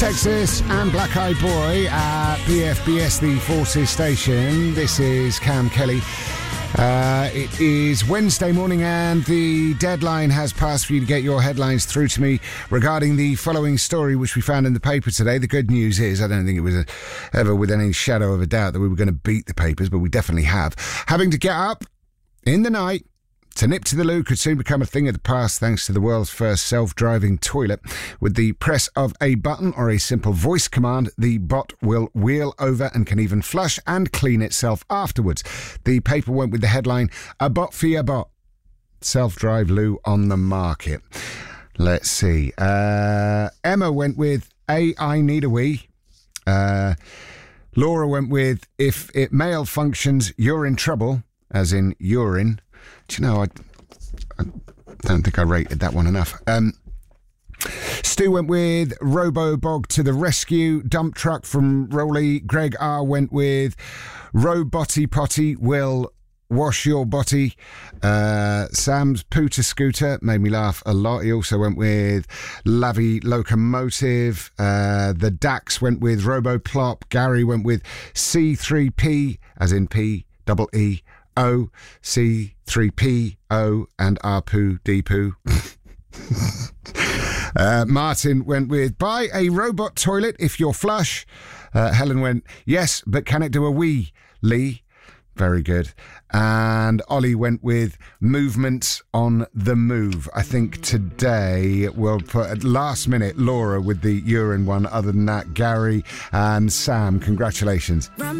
Texas and Black Eyed Boy at BFBS, the Forces station. This is Cam Kelly. It is Wednesday morning and the deadline has passed for you to get your headlines through to me regarding the following story which we found in the paper today. The good news is I don't think it was ever with any shadow of a doubt that we were going to beat the papers, but we definitely have. Having to get up in the night to nip to the loo could soon become a thing of the past thanks to the world's first self-driving toilet. With the press of a button or a simple voice command, the bot will wheel over and can even flush and clean itself afterwards. The paper went with the headline, "A bot for your bot. Self-drive loo on the market." Let's see. Emma went with I need a wee. Laura went with if it malfunctions, you're in trouble, as in urine. Do you know, I don't think I rated that one enough. Stu went with Robo-Bog to the rescue. Dump truck from Rowley. Greg R went with Robotty Potty will wash your body. Sam's Pooter Scooter made me laugh a lot. He also went with Lavy Locomotive. The Dax went with Roboplop. Gary went with C3P, as in P-E-E. O, C3PO, and Arpoo Deepoo. Martin went with buy a robot toilet if you're flush. Helen went yes, but can it do a wee, Lee? Very good. And Ollie went with movements on the move. I think today we'll put at last minute Laura with the urine one. Other than that, Gary and Sam, congratulations.